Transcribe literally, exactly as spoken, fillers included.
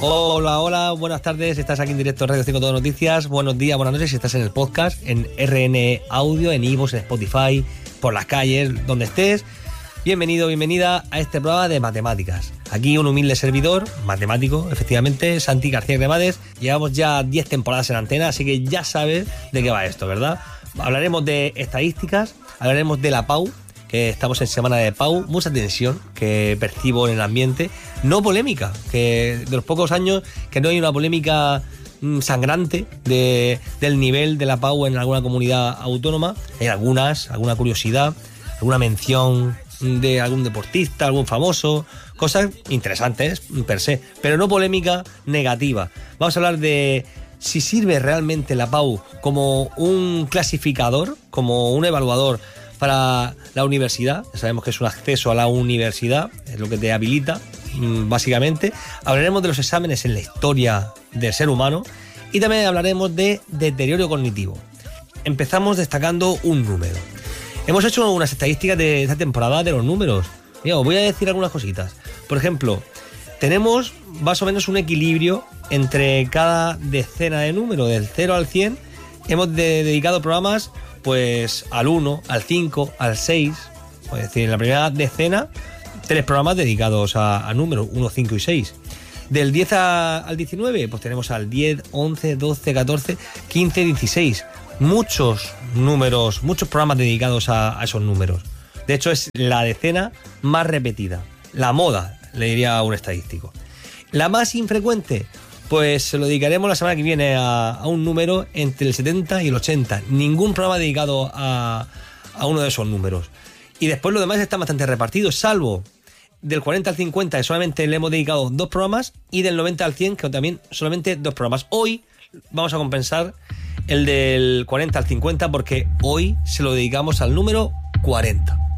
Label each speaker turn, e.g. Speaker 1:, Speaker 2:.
Speaker 1: Hola, hola, buenas tardes. Estás aquí en directo en Radio cinco Todo Noticias. Buenos días, buenas noches. Si estás en el podcast, en R N Audio, en iVoox, en Spotify, por las calles, donde estés. Bienvenido, bienvenida a este programa de matemáticas. Aquí un humilde servidor, matemático, efectivamente, Santi García Cremades. Llevamos ya diez temporadas en antena, así que ya sabes de qué va esto, ¿verdad? Hablaremos de estadísticas, hablaremos de la P A U, que estamos en semana de P A U, mucha tensión que percibo en el ambiente, no polémica, que de los pocos años que no hay una polémica mmm, sangrante de, del nivel de la P A U en alguna comunidad autónoma. Hay algunas, alguna curiosidad, alguna mención de algún deportista, algún famoso, cosas interesantes per se, pero no polémica negativa. Vamos a hablar de si sirve realmente la P A U como un clasificador, como un evaluador para la universidad. Sabemos que es un acceso a la universidad, es lo que te habilita, básicamente. Hablaremos de los exámenes en la historia del ser humano y también hablaremos de deterioro cognitivo. Empezamos destacando un número. Hemos hecho unas estadísticas de esta temporada de los números. Mira, os voy a decir algunas cositas. Por ejemplo, tenemos más o menos un equilibrio entre cada decena de número, del cero al cien. Hemos de, dedicado programas pues al uno, al cinco, al seis, es decir, en la primera decena, tres programas dedicados a, a números, uno, cinco y seis. Del diez a, al diecinueve, pues tenemos al diez, once, doce, catorce, quince, dieciséis. Muchos números, muchos programas dedicados a, a esos números. De hecho, es la decena más repetida. La moda, le diría a un estadístico. La más infrecuente, pues se lo dedicaremos la semana que viene a, a un número entre el setenta y el ochenta. Ningún programa dedicado a, a uno de esos números. Y después los demás están bastante repartidos, salvo del cuarenta al cincuenta, que solamente le hemos dedicado dos programas, y del noventa al cien, que también solamente dos programas. Hoy vamos a compensar el del cuarenta al cincuenta, porque hoy se lo dedicamos al número cuarenta.